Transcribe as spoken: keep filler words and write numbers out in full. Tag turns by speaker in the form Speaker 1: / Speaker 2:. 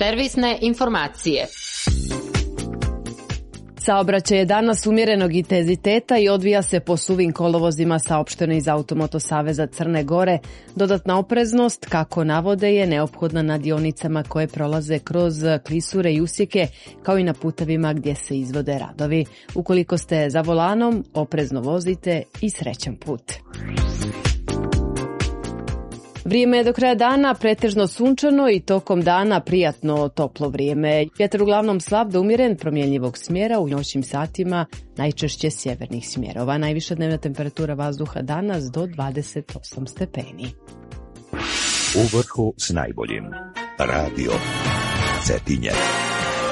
Speaker 1: Servisne informacije.
Speaker 2: Saobraćaj je danas umjerenog intenziteta i odvija se po suvim kolovozima, saopšteno iz Automoto saveza Crne Gore. Dodatna opreznost, kako navode, je neophodna na dionicama koje prolaze kroz klisure i usjeke, kao i na putevima gdje se izvode radovi. Ukoliko ste za volanom, oprezno vozite i srećan put. Vrijeme je do kraja dana pretežno sunčano i tokom dana prijatno toplo vrijeme. Vjetar uglavnom slab do umjeren, promjenjivog smjera, u noćnim satima najčešće sjevernih smjerova. Najviša dnevna temperatura vazduha danas do dvadeset osam stepeni.
Speaker 3: U vrhu s najboljim. Radio Cetinje.